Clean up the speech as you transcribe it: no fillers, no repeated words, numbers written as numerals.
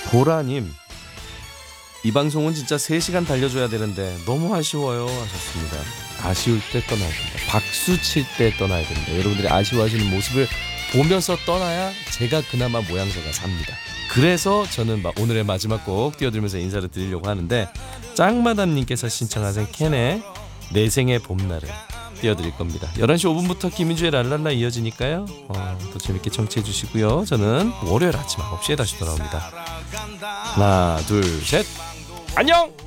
보라님, 이 방송은 진짜 3시간 달려줘야 되는데 너무 아쉬워요 하셨습니다. 아쉬울 때 떠나야 된다. 박수 칠 때 떠나야 된다. 여러분들이 아쉬워하시는 모습을 보면서 떠나야 제가 그나마 모양새가 삽니다. 그래서 저는 오늘의 마지막 곡 띄워드리면서 인사를 드리려고 하는데, 짱마담님께서 신청하신 캔의 내 생의 봄날을 띄워드릴 겁니다. 11시 5분부터 김민주의 랄랄라 이어지니까요. 또 재밌게 청취해 주시고요. 저는 월요일 아침 9시에 다시 돌아옵니다. 하나 둘 셋 안녕.